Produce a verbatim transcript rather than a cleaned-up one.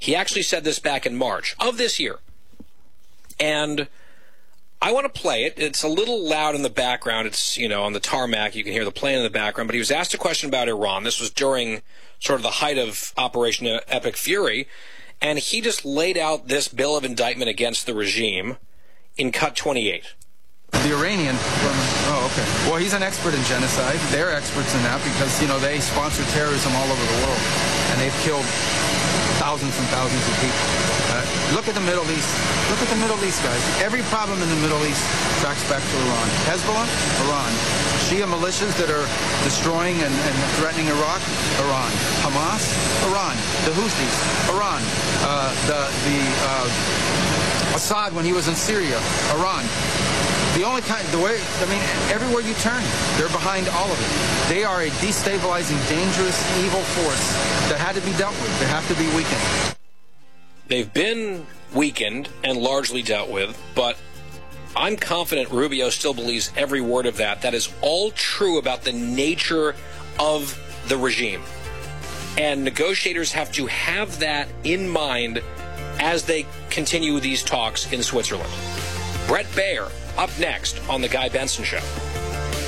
He actually said this back in March of this year. And I want to play it. It's a little loud in the background. It's, you know, on the tarmac. You can hear the plane in the background. But he was asked a question about Iran. This was during sort of the height of Operation Epic Fury. And he just laid out this bill of indictment against the regime in cut twenty-eight. The Iranian, oh, okay. Well, he's an expert in genocide. They're experts in that because, you know, they sponsor terrorism all over the world. And they've killed thousands and thousands of people. Uh, look at the Middle East. Look at the Middle East, guys. Every problem in the Middle East tracks back to Iran. Hezbollah, Iran. Shia militias that are destroying and, and threatening Iraq, Iran. Hamas, Iran. The Houthis, Iran. Uh, the the uh, Assad when he was in Syria, Iran. The only kind, the way, I mean, everywhere you turn, they're behind all of it. They are a destabilizing, dangerous, evil force that had to be dealt with. They have to be weakened. They've been weakened and largely dealt with, but I'm confident Rubio still believes every word of that. That is all true about the nature of the regime. And negotiators have to have that in mind as they continue these talks in Switzerland. Bret Baier, up next on The Guy Benson Show.